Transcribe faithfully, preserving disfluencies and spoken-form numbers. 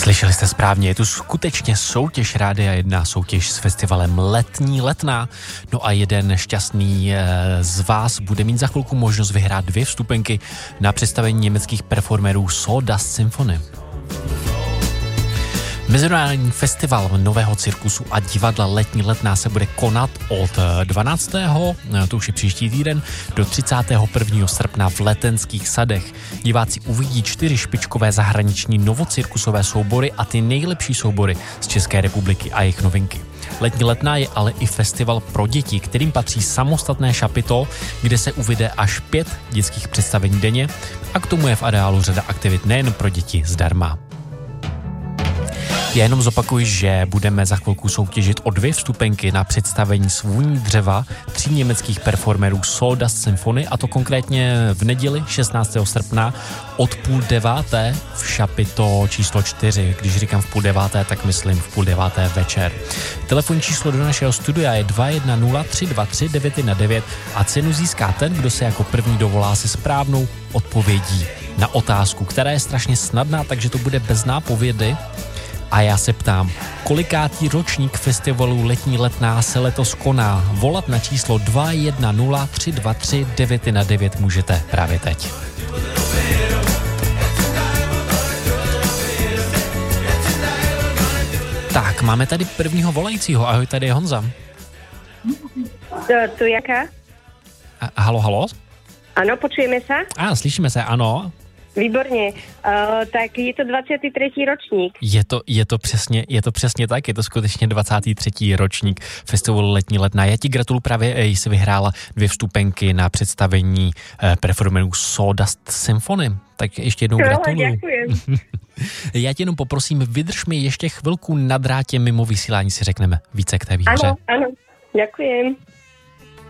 Slyšeli jste správně, je tu skutečně soutěž Rádia jedna, soutěž s festivalem Letní letná. No a jeden šťastný z vás bude mít za chvilku možnost vyhrát dvě vstupenky na představení německých performerů Sawdust Symphony. Mezinárodní festival nového cirkusu a divadla Letní letná se bude konat od dvanáctého to už je příští týden, do třicátého prvního srpna v Letenských sadech. Diváci uvidí čtyři špičkové zahraniční novocirkusové soubory a ty nejlepší soubory z České republiky a jejich novinky. Letní letná je ale i festival pro děti, kterým patří samostatné šapito, kde se uvede až pět dětských představení denně a k tomu je v areálu řada aktivit nejen pro děti zdarma. Já jenom zopakuju, že budeme za chvilku soutěžit o dvě vstupenky na představení Svůní dřeva tří německých performerů Sawdust Symphony, a to konkrétně v neděli šestnáctého srpna od půl deváté v šapito číslo čtyři. Když říkám v půl deváté, tak myslím v půl deváté večer. Telefonní číslo do našeho studia je dva jedna nula tři dva tři devět jedna devět a cenu získá ten, kdo se jako první dovolá se správnou odpovědí na otázku, která je strašně snadná, takže to bude bez nápovědy. A já se ptám, kolikátý ročník festivalu Letní letná se letos koná? Volat na číslo dva jedna nula tři dva tři devět jedna devět můžete právě teď. Tak, máme tady prvního volajícího. Ahoj, tady je Honza. To, to jaká? A, halo, halo? Ano, počujeme se? A, slyšíme se, ano. Výborně, uh, tak je to dvacátý třetí ročník. Je to, je to přesně, je to přesně tak, je to skutečně dvacátý třetí ročník festivalu Letní letná. Já ti gratuluju, právě jsi vyhrála dvě vstupenky na představení eh, performerů Sawdust Symphony. Tak ještě jednou gratuluju. Děkuji. Já ti jenom poprosím, vydrž mi ještě chvilku na drátě, mimo vysílání si řekneme více k té výhře. Ano, ano, děkuji.